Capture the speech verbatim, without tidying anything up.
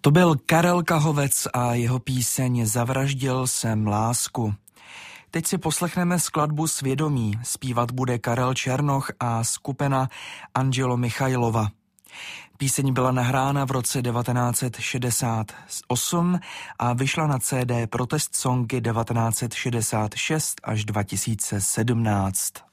To byl Karel Kahovec a jeho píseň Zavraždil jsem lásku. Teď si poslechneme skladbu Svědomí. Zpívat bude Karel Černoch a skupina Angelo Michailova. Píseň byla nahrána v roce devatenáct set šedesát osm a vyšla na C D Protest Songy devatenáct set šedesát šest až dva tisíce sedmnáct.